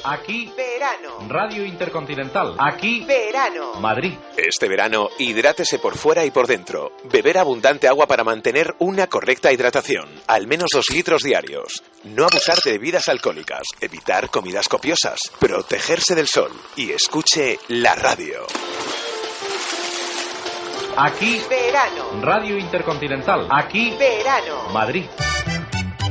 Aquí verano. Radio Intercontinental. Aquí Verano. Madrid. Este verano, hidrátese por fuera y por dentro. Beber abundante agua para mantener una correcta hidratación. Al menos 2 litros diarios. No abusar de bebidas alcohólicas. Evitar comidas copiosas. Protegerse del sol. Y escuche la radio. Aquí Verano. Radio Intercontinental. Aquí Verano. Madrid.